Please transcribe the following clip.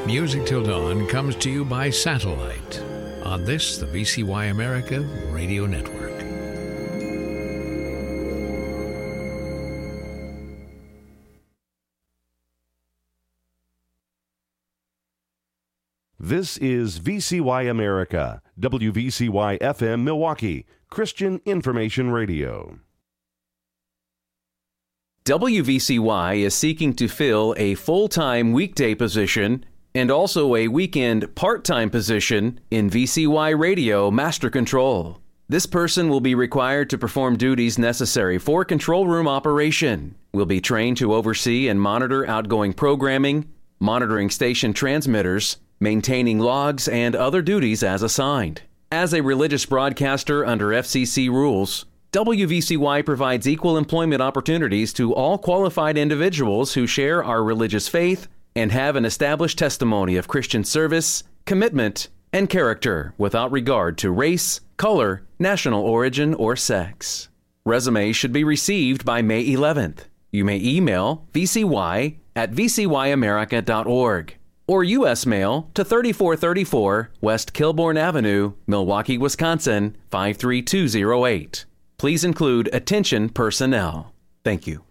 Music Till Dawn comes to you by satellite on this, the VCY America Radio Network. This is VCY America, WVCY FM Milwaukee, Christian Information Radio. WVCY is seeking to fill a full-time weekday position and also a weekend part-time position in VCY Radio Master Control. This person will be required to perform duties necessary for control room operation, will be trained to oversee and monitor outgoing programming, monitoring station transmitters, maintaining logs, and other duties as assigned. As a religious broadcaster under FCC rules, WVCY provides equal employment opportunities to all qualified individuals who share our religious faith and have an established testimony of Christian service, commitment, and character without regard to race, color, national origin, or sex. Resumes should be received by May 11th. You may email vcy@vcyamerica.org or U.S. mail to 3434 West Kilbourne Avenue, Milwaukee, Wisconsin, 53208. Please include attention personnel. Thank you.